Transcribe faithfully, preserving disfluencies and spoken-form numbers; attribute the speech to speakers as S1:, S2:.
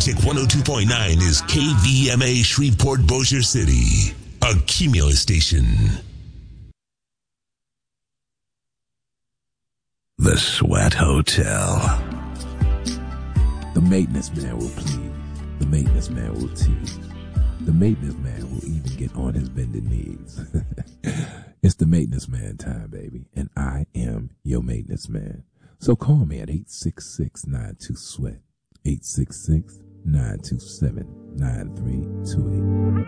S1: Classic one oh two point nine is K V M A Shreveport Bossier City, a Cumulus station. The Sweat Hotel.
S2: The maintenance man will please. The maintenance man will tease. The maintenance man will even get on his bended knees. It's the maintenance man time, baby. And I am your maintenance man. So call me at eight six six, nine two, SWEAT. eight six six, nine two seven, nine three two eight.